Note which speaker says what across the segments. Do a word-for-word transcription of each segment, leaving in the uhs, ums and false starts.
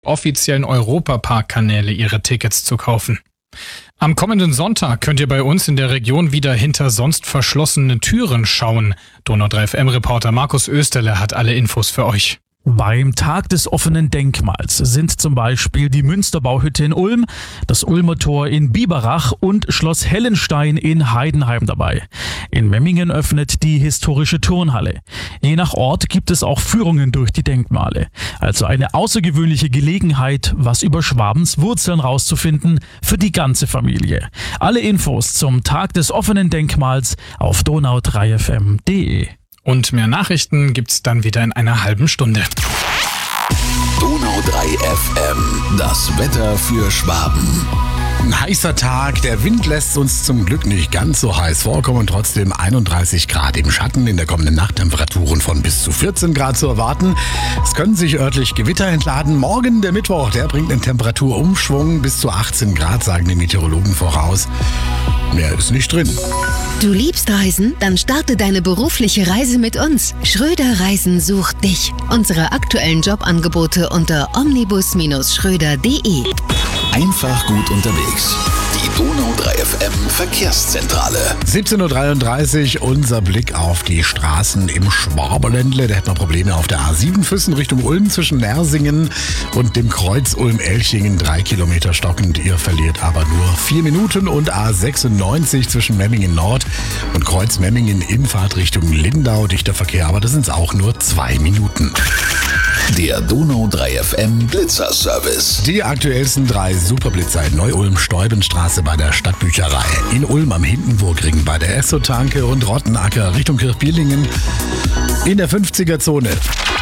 Speaker 1: offiziellen Europapark-Kanäle ihre Tickets zu kaufen. Am kommenden Sonntag könnt ihr bei uns in der Region wieder hinter sonst verschlossene Türen schauen. Donau drei F M-Reporter Markus Österle hat alle Infos für euch.
Speaker 2: Beim Tag des offenen Denkmals sind zum Beispiel die Münsterbauhütte in Ulm, das Ulmer Tor in Biberach und Schloss Hellenstein in Heidenheim dabei. In Memmingen öffnet die historische Turnhalle. Je nach Ort gibt es auch Führungen durch die Denkmale. Also eine außergewöhnliche Gelegenheit, was über Schwabens Wurzeln rauszufinden für die ganze Familie. Alle Infos zum Tag des offenen Denkmals auf donau drei F M punkt de.
Speaker 1: Und mehr Nachrichten gibt's dann wieder in einer halben Stunde.
Speaker 3: Donau drei F M, das Wetter für Schwaben. Ein heißer Tag, der Wind lässt uns zum Glück nicht ganz so heiß vorkommen und trotzdem einunddreißig Grad im Schatten. In der kommenden Nacht Temperaturen von bis zu vierzehn Grad zu erwarten. Es können sich örtlich Gewitter entladen. Morgen, der Mittwoch, der bringt einen Temperaturumschwung bis zu achtzehn Grad, sagen die Meteorologen voraus. Mehr ist nicht drin.
Speaker 4: Du liebst Reisen? Dann starte deine berufliche Reise mit uns. Schröder Reisen sucht dich. Unsere aktuellen Jobangebote unter omnibus Ströder punkt de.
Speaker 3: Einfach gut unterwegs. Die Donau drei F M Verkehrszentrale.
Speaker 5: siebzehn Uhr dreiunddreißig, unser Blick auf die Straßen im Schwaberländle. Da hätten wir Probleme auf der A sieben Füssen Richtung Ulm zwischen Nersingen und dem Kreuz Ulm-Elchingen. Drei Kilometer stockend, ihr verliert aber nur vier Minuten. Und A sechsundneunzig zwischen Memmingen Nord und Kreuz Memmingen in Fahrtrichtung Lindau. Dichter Verkehr, aber das sind auch nur zwei Minuten.
Speaker 3: Der Donau drei F M Blitzer-Service.
Speaker 5: Die aktuellsten drei Superblitzer in Neu-Ulm, Steubenstraße bei der Stadtbücherei, in Ulm am Hindenburgring bei der Esso-Tanke und Rottenacker Richtung Kirchbierlingen in der fünfziger-Zone.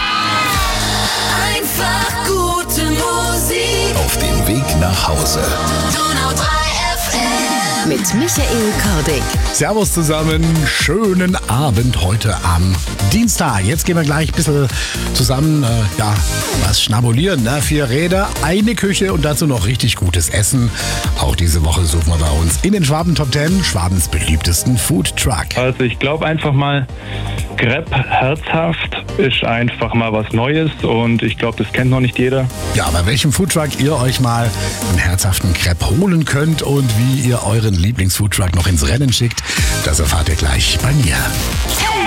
Speaker 6: Einfach gute Musik.
Speaker 3: Auf dem Weg nach Hause.
Speaker 6: Donau drei F M.
Speaker 4: Mit Michael Kordick.
Speaker 5: Servus zusammen, schönen Abend heute am Dienstag. Jetzt gehen wir gleich ein bisschen zusammen, äh, ja, was schnabulieren, ne? Vier Räder, eine Küche und dazu noch richtig gutes Essen. Auch diese Woche suchen wir bei uns in den Schwaben Top Ten Schwabens beliebtesten Food Truck.
Speaker 7: Also ich glaube einfach mal, Crepe herzhaft ist einfach mal was Neues und ich glaube, das kennt noch nicht jeder.
Speaker 5: Ja, bei welchem Food Truck ihr euch mal einen herzhaften Crepe holen könnt und wie ihr euren Lieblings-Food Truck noch ins Rennen schickt, das erfahrt ihr gleich bei mir.